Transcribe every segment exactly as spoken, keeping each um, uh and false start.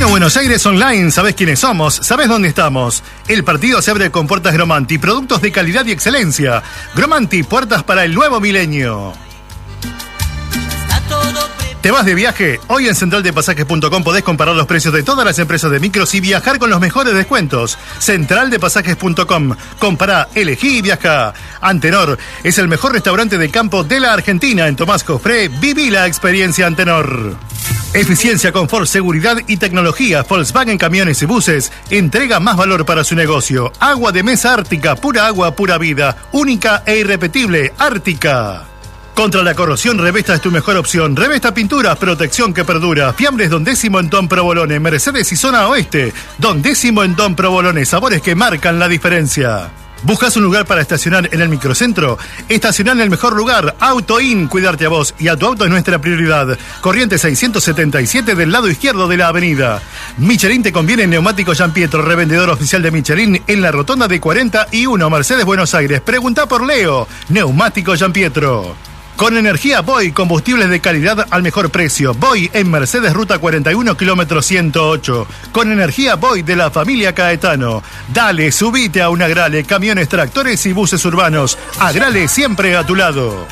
Bueno, Buenos Aires Online, ¿sabés quiénes somos? ¿Sabés dónde estamos? El partido se abre con Puertas Gromanti, productos de calidad y excelencia. Gromanti, puertas para el nuevo milenio. ¿Te vas de viaje? Hoy en central de pasajes punto com podés comparar los precios de todas las empresas de micros y viajar con los mejores descuentos. central de pasajes punto com. Compará, elegí y viajá. Antenor es el mejor restaurante de campo de la Argentina. En Tomás Cofré, viví la experiencia Antenor. Eficiencia, confort, seguridad y tecnología. Volkswagen Camiones y Buses entrega más valor para su negocio. Agua de mesa Ártica, pura agua, pura vida. Única e irrepetible, Ártica. Contra la corrosión, Revesta es tu mejor opción. Revesta Pinturas, protección que perdura. Fiambres Don Décimo en Don Provolone. Mercedes y Zona Oeste. Don Décimo en Don Provolone. Sabores que marcan la diferencia. ¿Buscas un lugar para estacionar en el microcentro? Estacionar en el mejor lugar. Auto In, cuidarte a vos y a tu auto es nuestra prioridad. Corriente seiscientos setenta y siete del lado izquierdo de la avenida. Michelin te conviene Neumático Gianpietro, revendedor oficial de Michelin en la rotonda de cuarenta y uno, Mercedes, Buenos Aires. Pregunta por Leo. Neumático Gianpietro. Con energía Boy, combustibles de calidad al mejor precio. Boy en Mercedes, ruta cuarenta y uno, kilómetro ciento ocho. Con energía Boy de la familia Caetano. Dale, subite a un Agrale, camiones, tractores y buses urbanos. Agrale siempre a tu lado.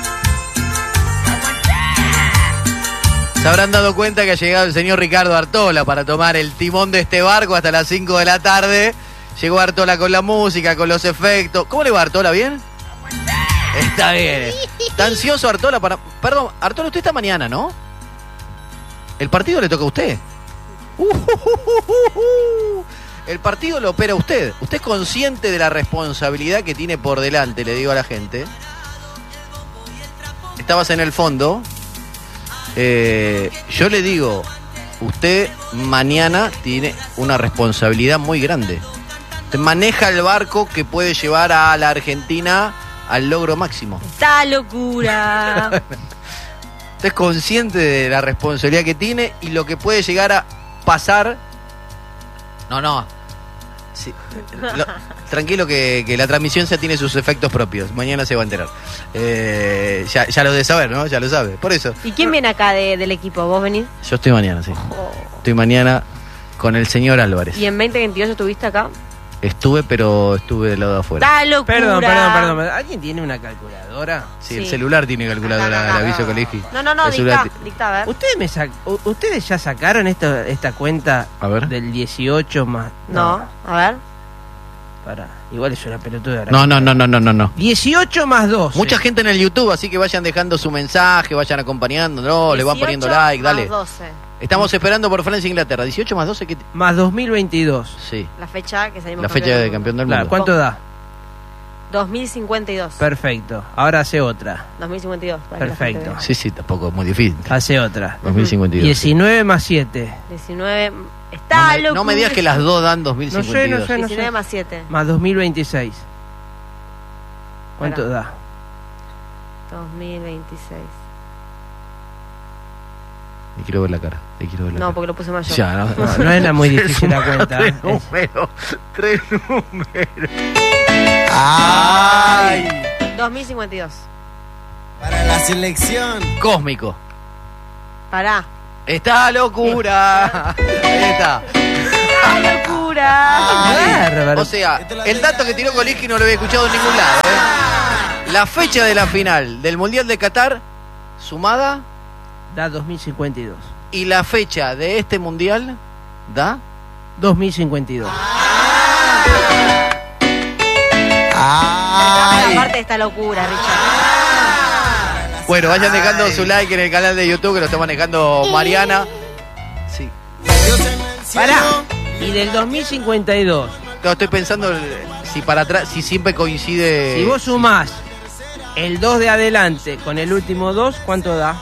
Se habrán dado cuenta que ha llegado el señor Ricardo Artola para tomar el timón de este barco hasta las cinco de la tarde. Llegó Artola con la música, con los efectos. ¿Cómo le va, Artola? ¿Bien? Está bien. ¿Está ansioso Artola para...? Perdón, Artola, usted está mañana, ¿no? El partido le toca a usted. Uh, uh, uh, uh. El partido lo opera usted. Usted es consciente de la responsabilidad que tiene por delante, le digo a la gente. Estabas en el fondo. Eh, yo le digo, usted mañana tiene una responsabilidad muy grande. Usted maneja el barco que puede llevar a la Argentina al logro máximo. ¡Esta locura! Usted es consciente de la responsabilidad que tiene y lo que puede llegar a pasar. No, no. Sí. Lo, tranquilo que, que la transmisión ya tiene sus efectos propios. Mañana se va a enterar. Eh, ya, ya lo debe saber, ¿no? Ya lo sabe. Por eso. ¿Y quién viene acá de, del equipo? ¿Vos venís? Yo estoy mañana, sí. Oh. Estoy mañana con el señor Álvarez. ¿Y en veinte veintidós estuviste acá? Estuve, pero estuve del lado de afuera. ¡Está locura! Perdón, perdón, perdón. ¿Alguien tiene una calculadora? Sí, Sí. el celular tiene calculadora, Acá, acá, el aviso acá. colegio. No, no, no, El dicta, celular ti- dicta, a ver. ¿Ustedes, me sac- u- ¿Ustedes ya sacaron esta, esta cuenta A ver. del dieciocho más...? No, a ver. Para, igual es una pelotuda. No, no, no, no, no, no, no. dieciocho más doce. Mucha gente en el YouTube, así que vayan dejando su mensaje, vayan acompañando, no, le van poniendo dieciocho like, dale. más doce. Estamos esperando por Francia e Inglaterra. dieciocho más doce, ¿qué? t- Más dos mil veintidós. Sí, La fecha que salimos la fecha campeón de del campeón del Claro, mundo. ¿cuánto da? dos mil cincuenta y dos. Perfecto. Ahora hace otra. dos mil cincuenta y dos. para que la gente Perfecto. vea. Sí, sí, tampoco es muy difícil. Hace otra. dos mil cincuenta y dos. diecinueve más siete. diecinueve. No ¡Está me, locura! no me digas que las dos dan dos mil No sé, cincuenta y dos. no sé. diecinueve más siete. Más dos mil veintiséis. ¿Cuánto Pará. da? dos mil veintiséis. Te quiero ver la cara. Te quiero ver la No, cara. porque lo puse más yo. Ya, no, No, no era muy difícil la cuenta. Tres ¿eh? números. Tres números. ¡Ay! dos mil cincuenta y dos. Para la selección. Cósmico. Pará. ¡Está locura! Ahí está. ¡Está locura! Bárbaro. O sea, el dato que tiró Coliski no lo había escuchado en ningún lado. ¿eh? La fecha de la final del Mundial de Qatar, sumada, Da dos mil cincuenta y dos. y la fecha de este Mundial, da... dos mil cincuenta y dos. Ay. Aparte de esta locura, Richard. Bueno, vayan dejando su like en el canal de YouTube que lo está manejando Mariana. Sí. Dios en el cielo. Pará. Y del dos mil cincuenta y dos, No, estoy pensando eh, si para atrás, si siempre coincide... si vos sumás el dos de adelante con el último dos, ¿cuánto da?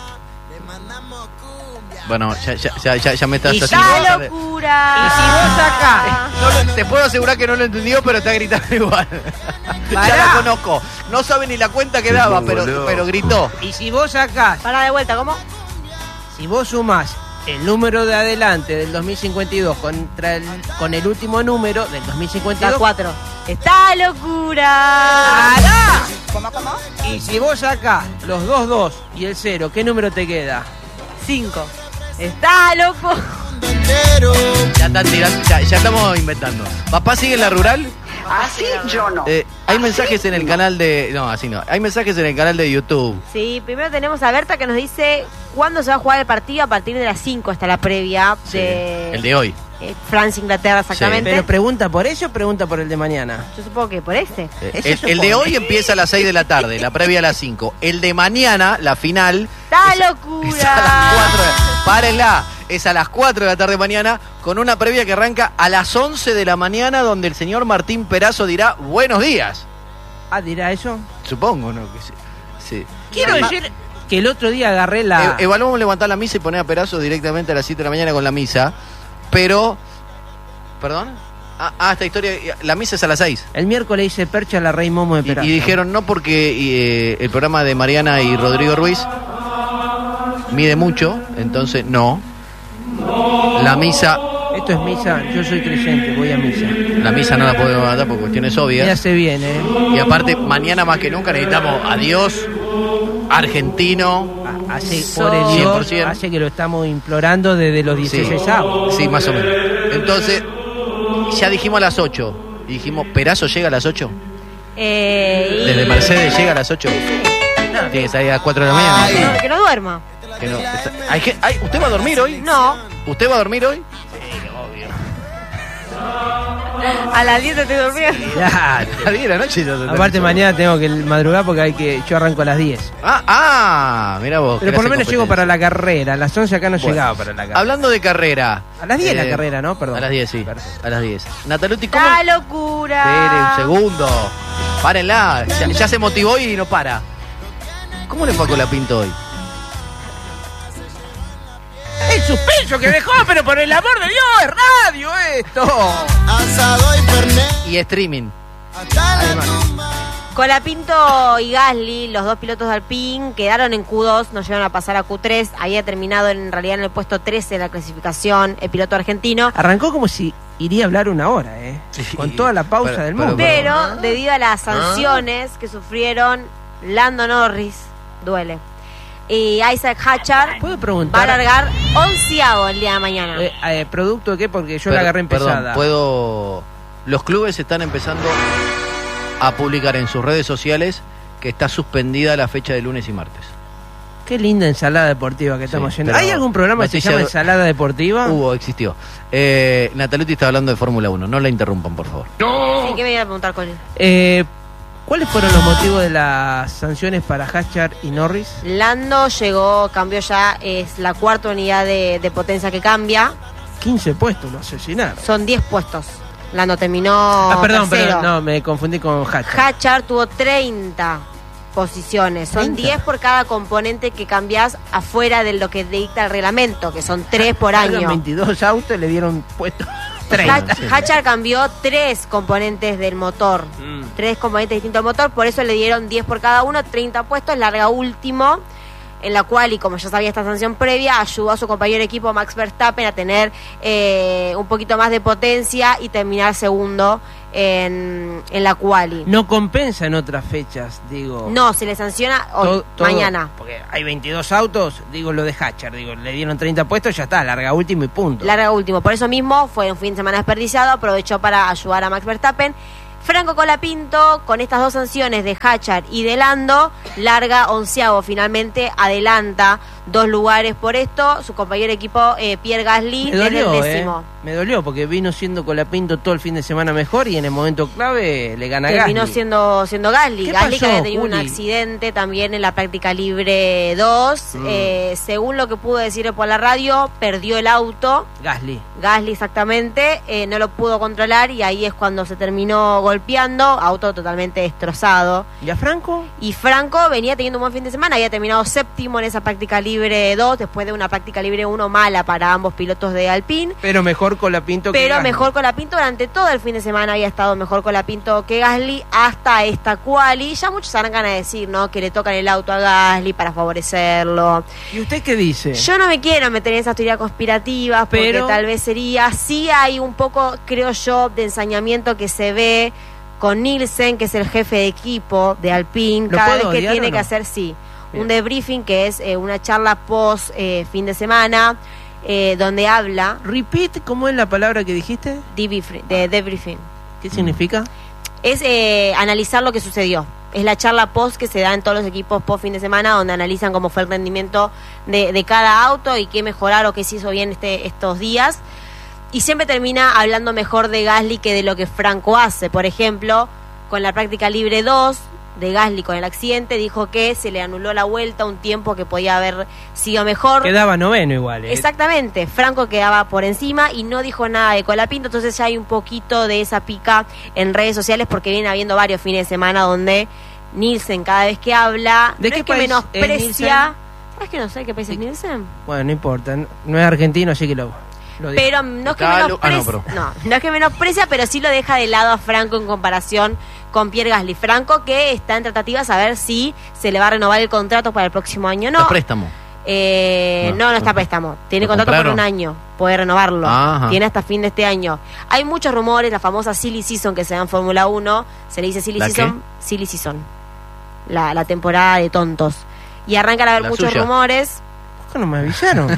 Bueno, ya, ya, ya, ya, ya me estás Y haciendo... ¡Está pasar de- locura! Y si vos sacás... No lo- te puedo asegurar que no lo entendió, pero está gritando igual. Ya Pará. la conozco. No sabe ni la cuenta que daba, pero, pero gritó. Y si vos sacás, Pará de vuelta, ¿cómo? si vos sumás el número de adelante del dos mil cincuenta y dos contra el, con el último número del dos mil cincuenta y Da dos... cuatro. ¡Está locura! ¡Pará! ¿Cómo, cómo? Y si vos sacás los dos dos y el cero, ¿qué número te queda? Cinco. ¡Está loco! carpintero. Ya están tirando, ya, ya estamos inventando. ¿Papá sigue en la rural? Así yo no. Eh, hay mensajes en el canal de... No, así no. Hay mensajes en el canal de YouTube. Sí, primero tenemos a Berta que nos dice cuándo se va a jugar el partido. A partir de las cinco está la previa Sí, de el de hoy. eh, Francia-Inglaterra exactamente. ¿Pero pregunta por eso o pregunta por el de mañana? Yo supongo que por este. Eh, Eso el, supone. el de hoy empieza a las seis de la tarde, la previa a las cinco. El de mañana, la final... ¡Está es a- locura! Es a las cuatro de- Párenla. Es a las cuatro de la tarde mañana con una previa que arranca a las once de la mañana donde el señor Martín Perazo dirá buenos días. Ah, ¿dirá eso? Supongo, ¿no? Que sí. Sí. Quiero Ma- decir que el otro día agarré la... E- evaluamos levantar la misa y poner a Perazo directamente a las siete de la mañana con la misa. Pero... ¿Perdón? Ah, ah, esta historia... La misa es a las seis. El miércoles hice percha a la Rey Momo de Y, Perazo. y dijeron no porque eh, el programa de Mariana y Rodrigo Ruiz mide mucho, entonces no. La misa, Esto es misa, yo soy creyente, voy a misa. la misa no la podemos matar por cuestiones Me obvias. hace bien, ¿eh? Y aparte, mañana más que nunca necesitamos a Dios, argentino. A- Hace, So- por el cien por Dios, ciento. hace que lo estamos implorando desde los Sí, dieciséis avos. sí, más o menos. Entonces, ya dijimos a las ocho. Y dijimos, ¿Perazo llega a las ocho? Eh, y- Desde Mercedes llega a las ocho. Tiene que salir a las cuatro de la mañana. Que no, que no duerma. Que no, está- hay que- hay- ¿Usted va a dormir hoy? No, ¿Usted va a dormir hoy? a las diez estoy durmiendo. Claro. A diez de la noche ya se está Aparte el sol. mañana tengo que madrugar porque hay que yo arranco a las diez. Ah, ah, mira vos. Pero que por lo hace menos llego para competencia. la carrera. A las once acá no Bueno, llegaba para la carrera. Hablando de carrera. A las diez la eh, carrera, ¿no? Perdón. A las diez, sí. Perfecto. A las diez. Nataluti, ¿cómo? ¡Está locura! Espere un segundo. Párenla. Ya, ya se motivó y no para. ¿Cómo le fue a Colapinto hoy? El suspenso que dejó, pero por el amor de Dios, es radio esto. Asado y fernet. Y streaming. Hasta la tumba. Colapinto y Gasly, los dos pilotos de Alpine, quedaron en Q dos, no llegaron a pasar a Q tres. Había terminado en realidad en el puesto trece de la clasificación el piloto argentino. Arrancó como si iría a hablar una hora, ¿eh? Sí. Con toda la pausa Pero- del pero- mundo. Pero debido a las sanciones que sufrieron Lando Norris, duele, y Isaac Hatchard, ¿Puedo va a preguntar? largar onceavo el día de mañana. Eh, eh, ¿Producto de qué? Porque yo Per- la agarré perdón, empezada. puedo. Los clubes están empezando a publicar en sus redes sociales que está suspendida la fecha de lunes y martes. Qué linda ensalada deportiva que estamos Sí, haciendo. pero ¿Hay algún programa que se noticia- llama ensalada deportiva? Hubo, existió. Eh, Nataluti está hablando de Fórmula uno. No la interrumpan, por favor. Sí, ¿qué me iba a preguntar con él? Eh, ¿Cuáles fueron los motivos de las sanciones para Hatchard y Norris? Lando llegó, cambió ya, es la cuarta unidad de, de potencia que cambia. quince puestos, lo asesinaron. Son diez puestos. Lando terminó ah, perdón, tercero. perdón, no, me confundí con Hatchard. Hatchard tuvo treinta posiciones. Son ¿treinta? diez por cada componente que cambias afuera de lo que dicta el reglamento, que son tres por Eran año. veintidós autos y le dieron puesto treinta. Hatch- Hatchard cambió tres componentes del motor. Mm. Tres componentes distintos del motor, por eso le dieron diez por cada uno, treinta puestos, larga último, en la cual, y como ya sabía esta sanción previa, ayudó a su compañero de equipo Max Verstappen a tener eh, un poquito más de potencia y terminar segundo en, en la quali. No compensa en otras fechas, digo. No, se le sanciona hoy, To- todo- mañana. Porque hay veintidós autos, digo lo de Hatchard, digo, le dieron treinta puestos, ya está, larga último y punto. Larga último. Por eso mismo fue un fin de semana desperdiciado, aprovechó para ayudar a Max Verstappen. Franco Colapinto, con estas dos sanciones de Hatchard y de Lando, larga onceavo, finalmente adelanta dos lugares por esto. Su compañero de equipo, eh, Pierre Gasly, Me desde el dolió, décimo. eh. Me dolió porque vino siendo Colapinto todo el fin de semana mejor y en el momento clave le gana Terminó Gasly. siendo, siendo Gasly. ¿Qué Gasly que pasó, había tenido un Juli? accidente también en la práctica libre dos. Mm. Eh, según lo que pudo decir por la radio, perdió el auto. Gasly. Gasly exactamente, eh, no lo pudo controlar y ahí es cuando se terminó golpeando, auto totalmente destrozado. ¿Y a Franco? Y Franco venía teniendo un buen fin de semana, había terminado séptimo en esa práctica libre dos, después de una práctica libre uno mala para ambos pilotos de Alpine. Pero mejor Colapinto que Pero Gasly. mejor Colapinto durante todo el fin de semana había estado mejor Colapinto que Gasly hasta esta quali. Ya muchos arrancan a decir, ¿no? Que le tocan el auto a Gasly para favorecerlo. ¿Y usted qué dice? Yo no me quiero meter en esas teorías conspirativas porque Pero- tal vez sería, sí hay un poco, creo yo, de ensañamiento que se ve con Nielsen, que es el jefe de equipo de Alpine, ¿Lo cada vez puedo que odiar tiene o no? que hacer, sí, Bien. un debriefing que es eh, una charla post eh, fin de semana. eh, donde habla Repeat, ¿cómo es la palabra que dijiste? debriefing, de debriefing. ¿Qué significa? Es eh, analizar lo que sucedió. Es la charla post que se da en todos los equipos post fin de semana, donde analizan cómo fue el rendimiento de, de cada auto y qué mejorar o qué se hizo bien este, estos días. Y siempre termina hablando mejor de Gasly que de lo que Franco hace. Por ejemplo, con la práctica libre dos de Gasly con el accidente, dijo que se le anuló la vuelta un tiempo que podía haber sido mejor. Quedaba noveno igual. ¿eh? Exactamente, Franco quedaba por encima y no dijo nada de Colapinto, entonces ya hay un poquito de esa pica en redes sociales porque viene habiendo varios fines de semana donde Nielsen cada vez que habla, ¿De no qué es que país menosprecia... es ¿Sabes que no sé qué país es Nielsen? Bueno, no importa, no, no es argentino, así que lo, lo digo. Pero no es que Está- menosprecia, ah, no, pero- no, no es que menosprecia, pero sí lo deja de lado a Franco en comparación con Pierre Gasly. Franco que está en tratativas a ver si se le va a renovar el contrato para el próximo año. No, ¿Está préstamo? Eh, No, no, no, está no. préstamo. Tiene ¿Lo contrato por compraron? un año. Puede renovarlo. Ajá. Tiene hasta fin de este año. Hay muchos rumores, la famosa Silly Season que se da en Fórmula uno. Se le dice Silly ¿La Season. Silly Season. La, la temporada de tontos. Y arrancan a haber La muchos suya. rumores. ¿Por qué no me avisaron?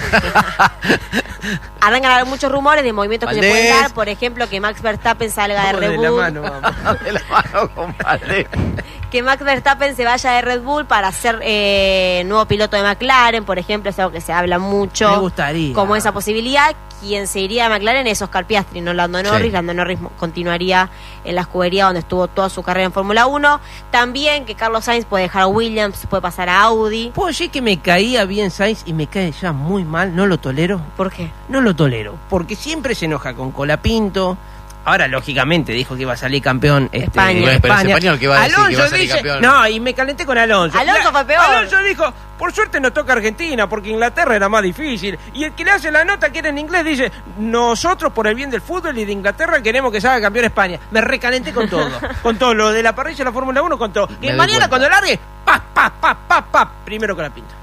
Arrancan a haber muchos rumores de movimientos que se Valdés. pueden dar. Por ejemplo, que Max Verstappen salga de Vamos Red de la Bull. mano, vamos. De la mano con Valdés. Que Max Verstappen se vaya de Red Bull para ser eh, nuevo piloto de McLaren, por ejemplo, es algo que se habla mucho. Me gustaría. Como esa posibilidad. Quien se iría a McLaren es Oscar Piastri, no Lando Norris. Sí. Lando Norris continuaría en la escudería donde estuvo toda su carrera en Fórmula uno. También que Carlos Sainz puede dejar a Williams, puede pasar a Audi. ¿Puedo decir que me caía bien Sainz y me cae ya muy mal? No lo tolero. ¿Por qué? No lo tolero, porque siempre se enoja con Colapinto. Ahora, lógicamente, dijo que iba a salir campeón este, España. Bueno, pero ese español que va a decir que va a salir dice, campeón. No, y me calenté con Alonso. Alonso La- fue peor. Alonso dijo, por suerte nos toca Argentina, porque Inglaterra era más difícil. Y el que le hace la nota, que era en inglés, dice, nosotros por el bien del fútbol y de Inglaterra queremos que se haga campeón España. Me recalenté con todo. Con todo, lo de la parrilla de la Fórmula uno, con todo. Me Y doy mañana cuenta. cuando largue, pa, pa, pa, pa, pa, primero Colapinto.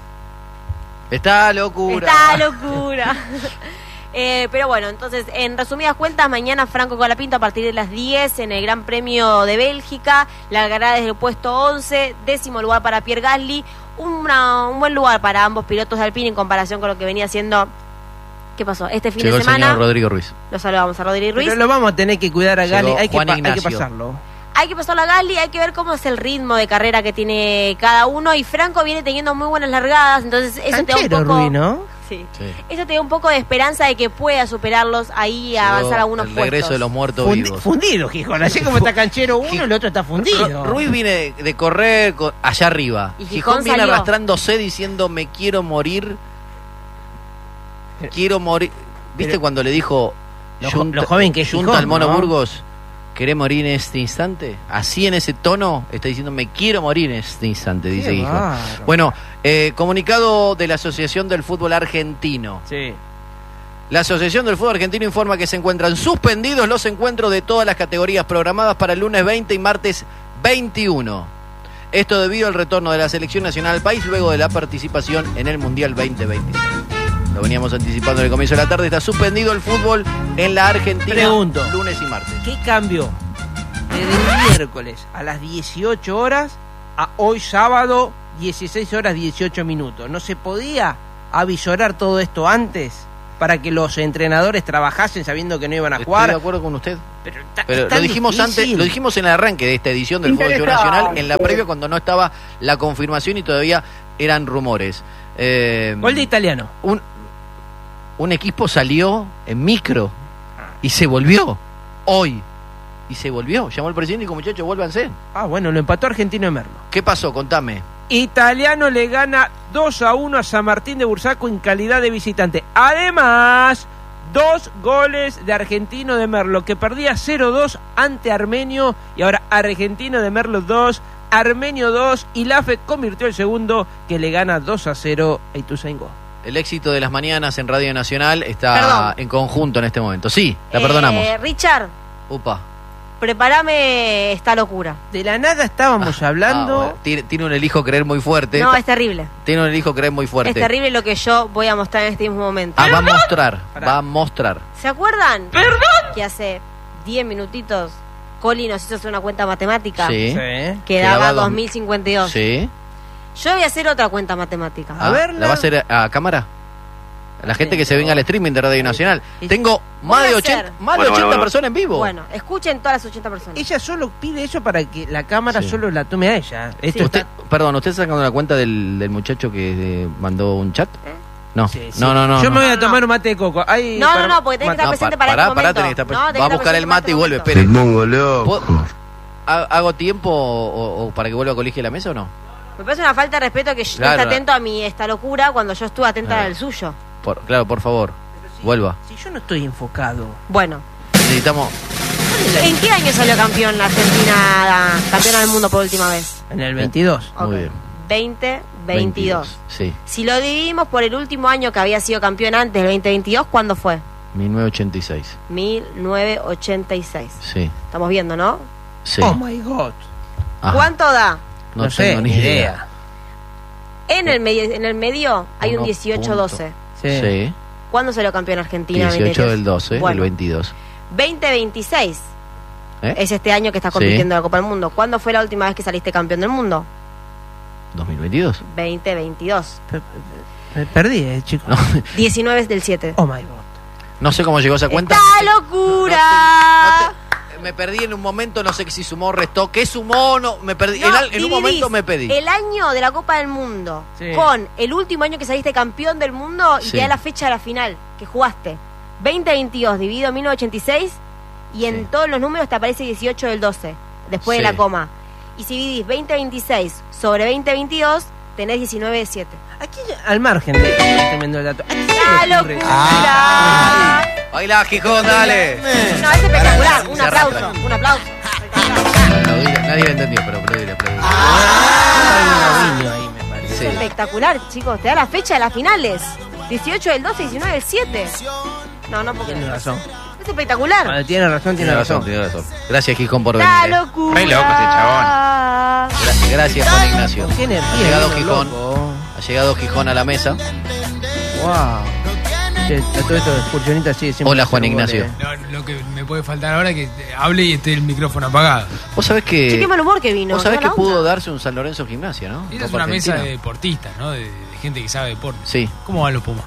Está locura. Está locura. Eh, pero bueno, entonces, en resumidas cuentas, mañana Franco Colapinto a partir de las diez en el Gran Premio de Bélgica, largará desde el puesto once, décimo lugar para Pierre Gasly, una, un buen lugar para ambos pilotos de Alpine en comparación con lo que venía haciendo. ¿Qué pasó? Este fin Llegó de el semana, señor Rodrigo Ruiz. lo saludamos a Rodrigo Ruiz. Pero lo vamos a tener que cuidar a Llegó Gali, hay que, Juan pa- hay que Ignacio. pasarlo. Hay que pasarlo a Gasly, hay que ver cómo es el ritmo de carrera que tiene cada uno, y Franco viene teniendo muy buenas largadas, entonces eso te da un Canchero, poco... Ruiz, ¿no? Sí. Sí. Eso te da un poco de esperanza de que pueda superarlos ahí y avanzar a algunos el puestos. regreso de los muertos Fundi- vivos. fundido, Gijón. Así como está canchero uno, el otro está fundido. Ru- Ruiz viene de correr co- allá arriba. Y Gijón, Gijón viene salió. arrastrándose diciendo me quiero morir. Quiero morir. ¿Viste Pero- cuando le dijo Lo jo- lo joven que es Junta Gijón, al Mono ¿no? Burgos? ¿Querés morir en este instante? Así en ese tono está diciendo me quiero morir en este instante, dice Qué Gijón. bárbaro. Bueno, eh, comunicado de la Asociación del Fútbol Argentino. Sí. La Asociación del Fútbol Argentino informa que se encuentran suspendidos los encuentros de todas las categorías programadas para el lunes veinte y martes veintiuno. Esto debido al retorno de la selección nacional al país luego de la participación en el Mundial veinte veintiséis. Lo veníamos anticipando en el comienzo de la tarde. Está suspendido el fútbol en la Argentina Pregunto. lunes y martes. ¿Qué cambió desde el miércoles a las dieciocho horas a hoy sábado dieciséis horas dieciocho minutos? ¿No se podía avisorar todo esto antes para que los entrenadores trabajasen sabiendo que no iban a Estoy jugar? de acuerdo con usted. Pero, ta- Pero es tan lo dijimos difícil. antes, lo dijimos en el arranque de esta edición del Fútbol Nacional, en la previa cuando no estaba la confirmación y todavía eran rumores. Eh, Gol de Italiano. un, un equipo salió en micro y se volvió hoy. Y se volvió. Llamó el presidente y dijo, muchachos, vuélvanse. Ah, bueno, lo empató Argentino de Merlo. ¿Qué pasó? Contame. Italiano le gana dos a uno a San Martín de Bursaco en calidad de visitante. Además, dos goles de Argentino de Merlo, que perdía cero dos ante Armenio, y ahora Argentino de Merlo dos, Armenio dos, y la F E convirtió el segundo, que le gana dos a cero a Ituzaingó. El éxito de las mañanas en Radio Nacional está Perdón. en conjunto en este momento. Sí, la Eh, perdonamos. Richard, Upa. prepárame esta locura. De la nada estábamos hablando... Ah, bueno. tiene, tiene un elijo creer muy fuerte. No, es terrible. Tiene un elijo creer muy fuerte. Es terrible lo que yo voy a mostrar en este mismo momento. Ah, va a mostrar. Pará. Va a mostrar. ¿Se acuerdan? Que hace diez minutitos Coli nos hizo hacer una cuenta matemática Sí. Sí. que Que daba daba dos- dos mil cincuenta y dos. Sí. Yo voy a hacer otra cuenta matemática. A Ah, verla. ¿la va a hacer a cámara? La gente que se venga al streaming de Radio Nacional. Tengo más de ochenta, más de ochenta personas en vivo. Bueno, escuchen todas las ochenta personas. Ella solo pide eso para que la cámara sí. solo la tome a ella. Esto Sí. Usted, está... Perdón, ¿usted está sacando la cuenta del, del muchacho que eh, mandó un chat? ¿Eh? No. Sí, sí. no, no, no. Yo no. me voy a No, tomar no. un mate de coco. Ay, No, para- no, no, porque tenés que estar No, presente pa- para pará, este pará, momento. tenés que estar No, presente. tenés Va a que estar buscar el presente mate y para vuelve, este espere. pongo loco. ¿Puedo- ha- ¿Hago tiempo o, o para que vuelva a colegio la mesa o no? Me parece una falta de respeto que yo Claro. esté atento a mi esta locura cuando yo estuve atenta Claro. al suyo. Por, claro, por favor, vuelva. Si yo no estoy enfocado. Bueno, Necesitamos... ¿en qué año salió campeón la Argentina, campeona del mundo por última vez? En el veintidós. Muy Ok. bien. veinte veintidós. Sí, Si lo dividimos por el último año que había sido campeón antes del veinte veintidós, ¿cuándo fue? mil novecientos ochenta y seis. mil novecientos ochenta y seis. Sí, Estamos viendo, ¿no? sí. Oh my god. Ajá. ¿Cuánto da? No, No sé, tengo ni ni idea. idea. En el medio, en el medio hay un Uno dieciocho doce. Sí. Sí. ¿Cuándo salió campeón Argentina? dieciocho del veintitrés? doce Bueno, del veintidós. veinte veintiséis ¿Eh? es este año que estás Sí. compitiendo en la Copa del Mundo. ¿Cuándo fue la última vez que saliste campeón del mundo? ¿dos mil veintidós? veinte veintidós. Pe- pe- Me perdí, eh, chicos. No, diecinueve del siete. Oh my god. no sé cómo llegó esa cuenta. ¡Esta locura! No te- me perdí en un momento, no sé si sumó o restó. ¿Qué sumó? No, me perdí. No, en, al- en un dividís momento me pedí. el año de la Copa del Mundo Sí. con el último año que saliste campeón del mundo y Sí. te da la fecha de la final que jugaste. veinte veintidós dividido mil novecientos ochenta y seis y en Sí. todos los números te aparece dieciocho del doce, después Sí. de la coma. Y si dividís veinte veintiséis sobre veinte veintidós, tenés diecinueve de siete. Aquí, al margen de este tremendo dato. ¿a quién se ¡La le ocurre? locura! Baila, Gijón, dale. No, es espectacular. Un Se aplauso, arrastra. un aplauso. Aplaudir, nadie lo entendió, pero aplaudir, aplaudir. Hay un guiño ahí, me parece. Sí. Es espectacular, chicos. Te da la fecha de las finales. dieciocho del doce, diecinueve del siete. No, no, porque Tiene razón. es espectacular. Cuando tiene razón, tiene Tiene razón. razón, tiene razón. Gracias, Gijón, por La venir. eh. locura. Re loco ese chabón. Gra- Gracias, Juan Ignacio. Qué Ha energía. llegado vino Gijón. loco. Ha llegado Gijón a la mesa. Wow. Che, a todo esto de excursionistas sigue siempre. Hola, Juan Ignacio. No, lo que me puede faltar ahora es que hable y esté el micrófono apagado. Vos sabés Che, qué que. mal humor que vino. Vos sabés qué que mala pudo onda. darse un San Lorenzo Gimnasia, ¿no? Esta es Copa una mesa Argentina. de deportistas, ¿no? De, de gente que sabe deporte. Sí, ¿Cómo van los Pumas?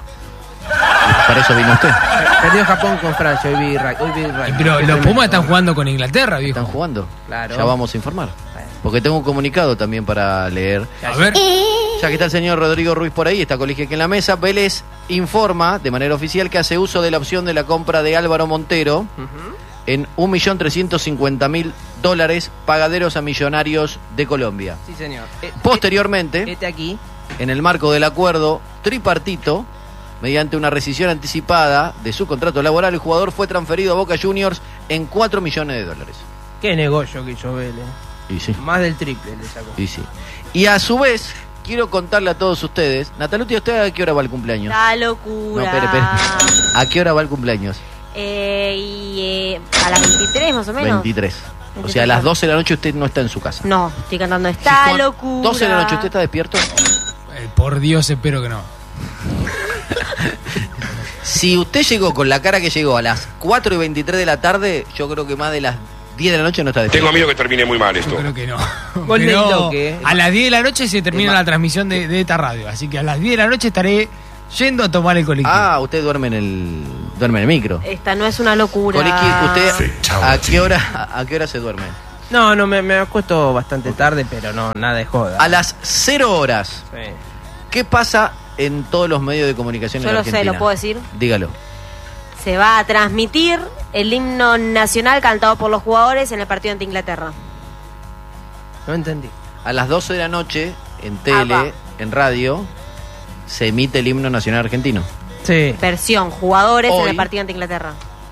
para eso vino usted. Perdió Japón con Francia. Hoy vi Ray. Hoy vi Ray. Y pero los Pumas están jugando con Inglaterra, viejo. ¿Están jugando? Claro. Ya vamos a informar. Porque tengo un comunicado también para leer. A ver, Ya que está el señor Rodrigo Ruiz por ahí, está Colegio aquí en la mesa, Vélez informa de manera oficial que hace uso de la opción de la compra de Álvaro Montero Ujú. en un millón trescientos cincuenta mil dólares pagaderos a Millonarios de Colombia. Sí, señor. Eh, Posteriormente, eh, Este aquí. en el marco del acuerdo tripartito, mediante una rescisión anticipada de su contrato laboral, el jugador fue transferido a Boca Juniors en cuatro millones de dólares. Qué negocio que hizo Vélez. Y sí, Más del triple le sacó. y sí. Y a su vez, quiero contarle a todos ustedes, Nataluti, ¿usted a qué hora va el cumpleaños? La No, locura. espere, espere. ¿A qué hora va el cumpleaños? Eh, y eh, a las veintitrés más o menos. veintitrés. O sea, a las doce de la noche usted no está en su casa. No, estoy cantando esta Gijón, locura. doce de la noche, ¿usted está despierto? eh, por Dios, espero que no. Si usted llegó con la cara que llegó a las cuatro y veintitrés de la tarde, yo creo que más de las diez de la noche no está despierto. Tengo miedo que termine muy mal Yo esto. creo que no. Gol del Pero toque. a las diez de la noche se termina Es más- la transmisión de, de esta radio. Así que a las diez de la noche estaré yendo a tomar el colectivo. Ah, usted duerme en el duerme en el micro. Esta no es una locura. Coliqui, ¿usted Sí, chao, a sí. qué hora a qué hora se duerme? No, no, me, me acuesto bastante tarde, pero no, nada de joda. A las cero horas. Sí. ¿Qué pasa en todos los medios de comunicación Yo en lo Argentina? sé, ¿lo puedo decir? Dígalo. Se va a transmitir el himno nacional cantado por los jugadores en el partido ante Inglaterra. No entendí. A las doce de la noche en tele, Apa. en radio, se emite el himno nacional argentino. Sí. Versión, jugadores en Hoy- el partido ante Inglaterra.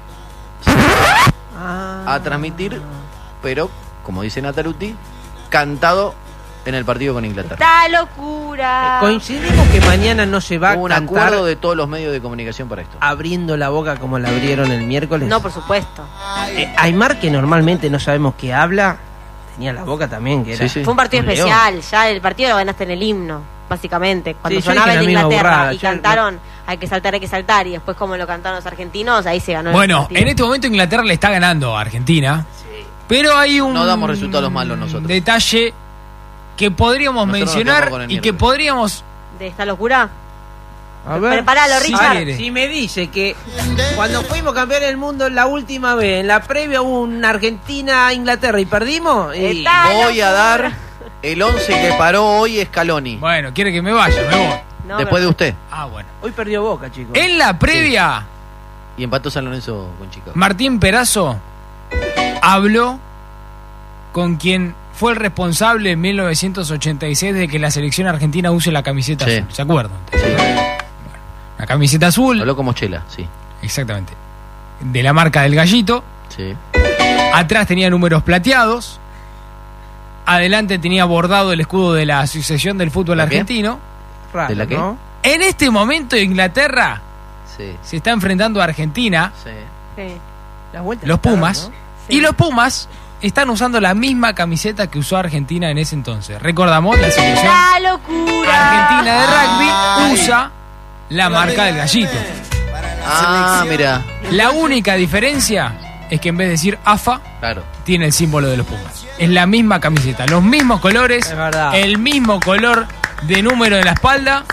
Ah. A transmitir, pero como dice Nataluti, cantado en el partido con Inglaterra. ¡Esta locura! Coincidimos que mañana no se va Hubo a un cantar acuerdo de todos los medios de comunicación para esto. abriendo la boca como la abrieron el miércoles. No, por supuesto. Eh, Aymar, que normalmente no sabemos qué habla, tenía la boca también, que era... Sí, sí. Fue un partido Un león. especial. Ya el partido lo ganaste en el himno, básicamente. Cuando Sí, yo sonaba dije el de la misma Inglaterra burrada. y Yo cantaron hay que saltar, hay que saltar. Y después, como lo cantaron los argentinos, ahí se ganó el Bueno, partido. en este momento Inglaterra le está ganando a Argentina. Pero hay un No damos resultados malos nosotros. detalle que podríamos Nosotros nos mencionar quedamos con el y que miércoles. podríamos ¿De esta locura? A ver. Prepáralo, Richard. quiere. Si me dice que cuando fuimos campeones del mundo la última vez, en la previa hubo una Argentina-Inglaterra y perdimos. Y... Está Voy a locura. dar el once que paró hoy Scaloni. Bueno, quiere que me vaya, me voy. No, Después me- de usted. Ah, bueno. Hoy perdió Boca, chicos. En la previa, Y empató San Lorenzo con Chicago. Martín Perazo habló con quien fue el responsable en mil novecientos ochenta y seis de que la selección argentina use la camiseta Sí. azul. ¿Se acuerdan? Sí. La camiseta azul, Habló como Chela, sí. exactamente, de la marca del Gallito. Sí. Atrás tenía números plateados. Adelante tenía bordado el escudo de la Asociación del Fútbol ¿La qué? Argentino. Raro, ¿De la qué? ¿no? En este momento Inglaterra Sí. se está enfrentando a Argentina, Sí. Sí. Las vueltas los están, Pumas, ¿no? Sí. y los Pumas están usando la misma camiseta que usó Argentina en ese entonces. Recordamos, la selección ¡La locura! argentina de rugby usa la marca del Gallito. Ah, mira. La única diferencia es que en vez de decir A F A, Claro. tiene el símbolo de los Pumas. Es la misma camiseta, los mismos colores, Es verdad. el mismo color de número en la espalda.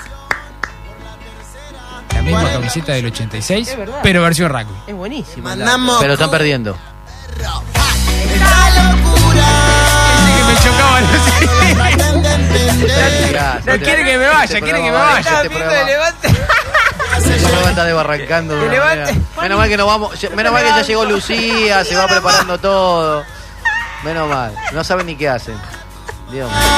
La misma camiseta del ochenta y seis, Es verdad. pero versión rugby. Es buenísimo. Mandamos Pero están perdiendo. esta locura. Que me chocaba, no sé. Mirá, No este- quiere que me vaya, este quiere que me programa- vaya. Este programa, este programa está desbarrancando. de una levante. manera. Menos mal que no vamos. ya- Menos mal que ya llegó Lucía, se va preparando todo. Menos mal. No saben ni qué hacen. Dios mío.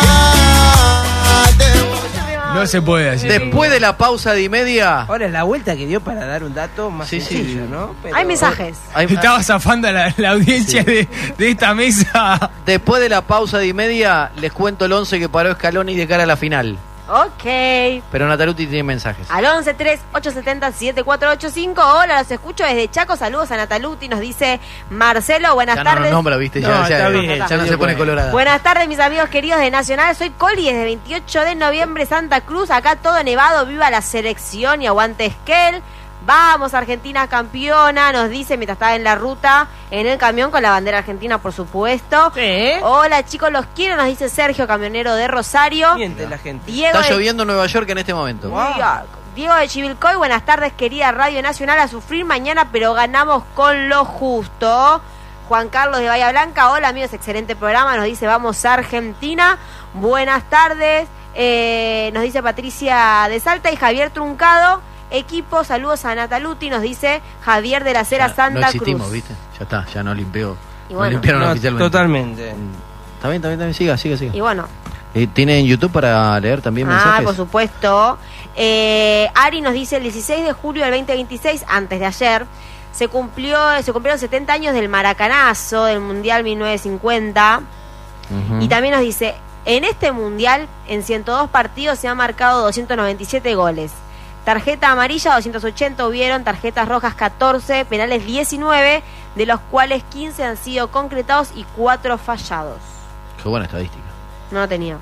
No se puede así. Después de la pausa de y media. Ahora es la vuelta que dio para dar un dato más Sí, sí. sencillo, ¿no? Pero- Hay mensajes. hay- Estaba zafando a la, la audiencia de, de esta mesa. Después de la pausa de y media, les cuento el once que paró Scaloni de cara a la final. Ok. Pero Nataluti tiene mensajes. Al once tres ocho siete cero siete cuatro ocho cinco. Hola, los escucho desde Chaco. Saludos a Nataluti. Nos dice Marcelo. Buenas Ya no tardes. nos nombra, viste, ya, No, ya, está bien, ya está no bien, se pone bueno. colorada. Buenas tardes, mis amigos queridos de Nacional. Soy Coli desde veintiocho de noviembre, Santa Cruz. Acá todo nevado. Viva la selección y aguante Esquel. Vamos, Argentina campeona. Nos dice mientras estaba en la ruta, en el camión con la bandera argentina, por supuesto. Sí. Hola, chicos, los quiero. Nos dice Sergio, camionero de Rosario. Miente la gente. Diego Está de- lloviendo en Nueva York en este momento. New York. Diego de Chivilcoy, buenas tardes, querida Radio Nacional. A sufrir mañana, pero ganamos con lo justo. Juan Carlos de Bahía Blanca, hola amigos, excelente programa. Nos dice, vamos Argentina. Buenas tardes. Eh, nos dice Patricia de Salta y Javier Truncado. Equipo, saludos a Nataluti. Nos dice Javier de la Cera Ya Santa no existimos, Cruz. ¿viste? Ya está, ya no limpió. Y No bueno. limpiaron No, oficialmente. totalmente. Está bien, está bien, está bien. Siga, siga, siga. Y bueno, Eh, ¿Tienen YouTube para leer también ah, mensajes? por supuesto. Eh, Ari nos dice el dieciséis de julio del veinte veintiséis, antes de ayer, se cumplió, se cumplieron setenta años del Maracanazo, del Mundial mil novecientos cincuenta. Ujú. Y también nos dice, en este Mundial, en ciento dos partidos se han marcado doscientos noventa y siete goles. Tarjeta amarilla, doscientos ochenta hubieron, tarjetas rojas catorce, penales diecinueve, de los cuales quince han sido concretados y cuatro fallados. Qué buena estadística. No lo tenía.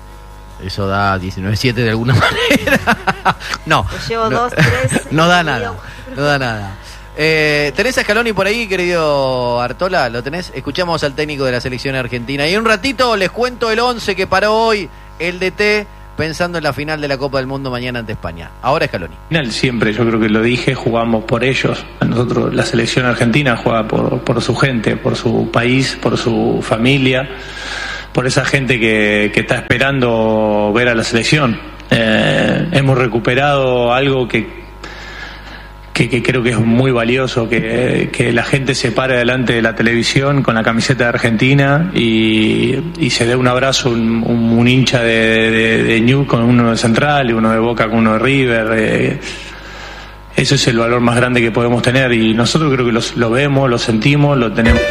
Eso da diecinueve siete de alguna manera. no. Yo llevo no, dos, tres, No da y nada. medio. No da nada. Eh, ¿Tenés a Scaloni por ahí, querido Artola? ¿Lo tenés? Escuchamos al técnico de la selección argentina. Y en un ratito les cuento el once que paró hoy el D T pensando en la final de la Copa del Mundo mañana ante España. Ahora Scaloni. Final siempre, yo creo que lo dije, jugamos por ellos. Nosotros, la selección argentina juega por, por su gente, por su país, por su familia, por esa gente que, que está esperando ver a la selección. Eh, hemos recuperado algo que, que, que creo que es muy valioso, que, que la gente se pare delante de la televisión con la camiseta de Argentina y, y se dé un abrazo, un, un, un hincha de, de, de Ñu con uno de Central y uno de Boca con uno de River. Eh, ese es el valor más grande que podemos tener y nosotros creo que los, lo vemos, lo sentimos, lo tenemos.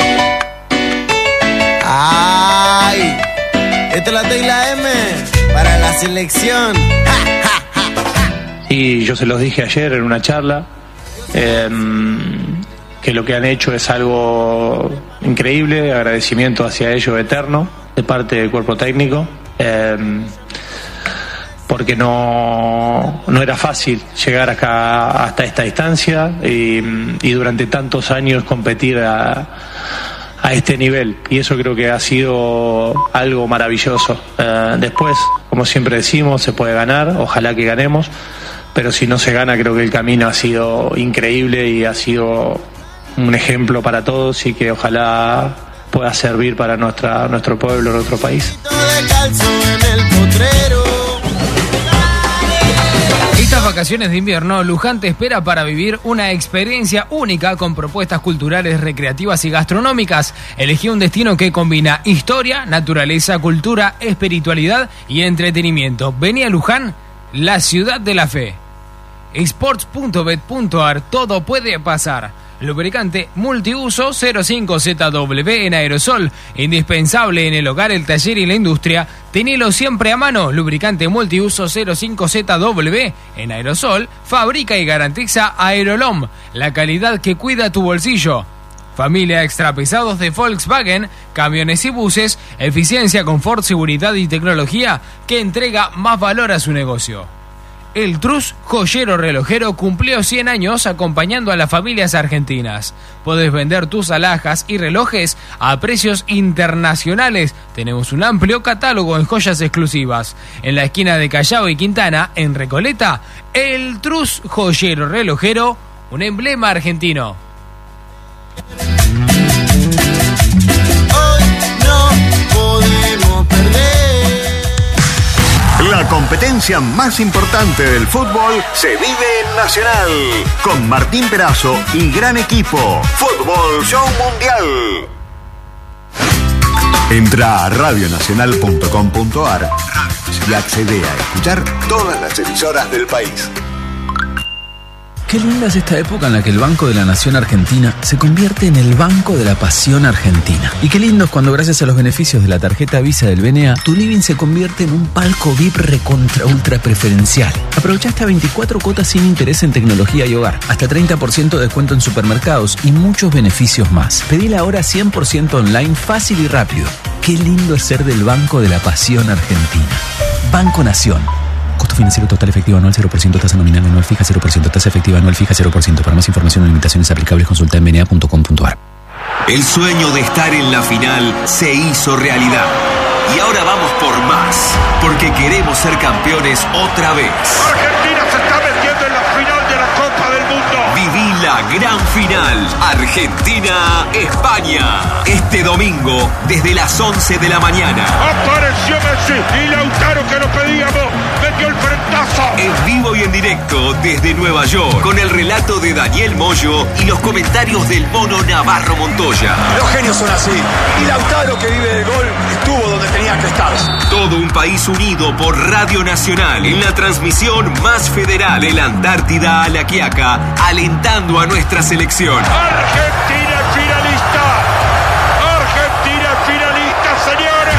Ay, esto es la T y la M para la selección. Ja, ja, ja, ja. Y yo se los dije ayer en una charla, eh, que lo que han hecho es algo increíble, agradecimiento hacia ellos eterno de parte del cuerpo técnico, eh, porque no, no era fácil llegar acá hasta esta distancia y, y durante tantos años competir a, a este nivel, y eso creo que ha sido algo maravilloso. Eh, después, como siempre decimos, se puede ganar, ojalá que ganemos, pero si no se gana, creo que el camino ha sido increíble y ha sido un ejemplo para todos, y que ojalá pueda servir para nuestra, nuestro pueblo, nuestro país. Estas vacaciones de invierno, Luján te espera para vivir una experiencia única con propuestas culturales, recreativas y gastronómicas. Elegí un destino que combina historia, naturaleza, cultura, espiritualidad y entretenimiento. Vení a Luján, la ciudad de la fe. sports punto bet punto ar, todo puede pasar. Lubricante multiuso cero cinco Z W en aerosol, indispensable en el hogar, el taller y la industria. Tenelo siempre a mano. Lubricante multiuso cero cinco Z W en aerosol, fabrica y garantiza Aerolom, la calidad que cuida tu bolsillo. Familia extra pesados de Volkswagen, camiones y buses, eficiencia, confort, seguridad y tecnología que entrega más valor a su negocio. El Trus Joyero Relojero cumplió cien años acompañando a las familias argentinas. Podés vender tus alhajas y relojes a precios internacionales. Tenemos un amplio catálogo en joyas exclusivas. En la esquina de Callao y Quintana, en Recoleta, el Trus Joyero Relojero, un emblema argentino. Hoy no podemos perder. La competencia más importante del fútbol se vive en Nacional, con Martín Perazo y gran equipo. Fútbol Show Mundial. Entra a radio nacional punto com punto ar y accede a escuchar todas las emisoras del país. Qué linda es esta época en la que el Banco de la Nación Argentina se convierte en el Banco de la Pasión Argentina. Y qué lindo es cuando, gracias a los beneficios de la tarjeta Visa del B N A, tu living se convierte en un palco V I P recontra ultra preferencial. Aprovecha hasta veinticuatro cuotas sin interés en tecnología y hogar, hasta treinta por ciento de descuento en supermercados y muchos beneficios más. Pedila ahora cien por ciento online, fácil y rápido. Qué lindo es ser del Banco de la Pasión Argentina. Banco Nación. Costo financiero total efectivo anual cero por ciento, tasa nominal anual fija cero por ciento, tasa efectiva anual fija cero por ciento. Para más información o limitaciones aplicables, consulta en b n a punto com punto ar. El sueño de estar en la final se hizo realidad. Y ahora vamos por más, porque queremos ser campeones otra vez. Argentina se está metiendo en la final de la Copa del Mundo. Viví la gran final, Argentina-España. Este domingo, desde las once de la mañana. Apareció Messi y Lautaro, que lo pedíamos, metió el frentazo. En vivo y en directo desde Nueva York, con el relato de Daniel Moyo y los comentarios del mono Navarro Montoya. Los genios son así. Y Lautaro, que vive del gol, estuvo donde tenía que estar. Todo un país unido por Radio Nacional en la transmisión más federal de la Antártida a la Quiaca, alentando a nuestra selección. Argentina finalista. Argentina finalista, señores.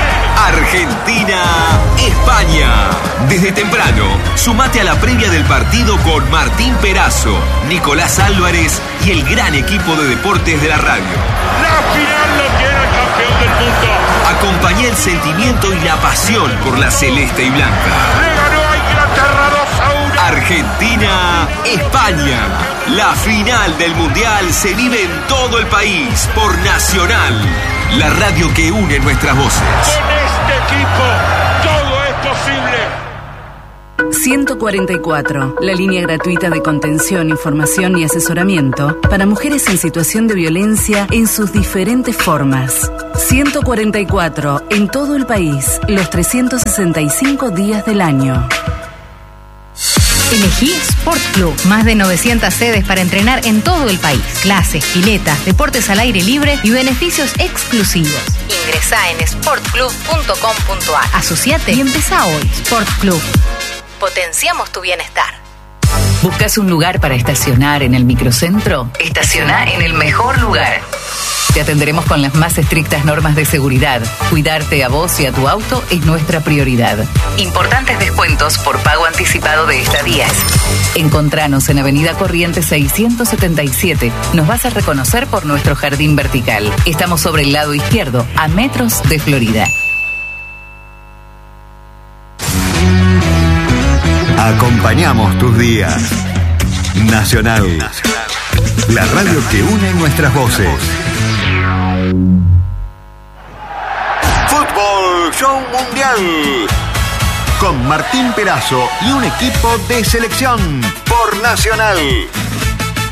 Argentina-España. Desde temprano, sumate a la previa del partido con Martín Perazo, Nicolás Álvarez y el gran equipo de deportes de la radio. La final lo tiene el campeón del mundo. Acompañá el sentimiento y la pasión por la celeste y blanca. Le ganó a Inglaterra dos a uno. Argentina-España. La final del Mundial se vive en todo el país por Nacional, la radio que une nuestras voces. Con este equipo todo es posible. ciento cuarenta y cuatro, la línea gratuita de contención, información y asesoramiento para mujeres en situación de violencia en sus diferentes formas. ciento cuarenta y cuatro, en todo el país, los trescientos sesenta y cinco días del año. Elegí Sport Club. Más de novecientas sedes para entrenar en todo el país. Clases, piletas, deportes al aire libre y beneficios exclusivos. Ingresá en sport club punto com punto ar. Asociate y empezá hoy. Sport Club. Potenciamos tu bienestar. ¿Buscas un lugar para estacionar en el microcentro? Estaciona en el mejor lugar. Te atenderemos con las más estrictas normas de seguridad. Cuidarte a vos y a tu auto es nuestra prioridad. Importantes descuentos por pago anticipado de estadías. Encontranos en Avenida Corrientes seiscientos setenta y siete. Nos vas a reconocer por nuestro jardín vertical. Estamos sobre el lado izquierdo, a metros de Florida. Acompañamos tus días. Nacional. La radio que une nuestras voces. Fútbol Show Mundial. con Martín Perazo y un equipo de selección por Nacional.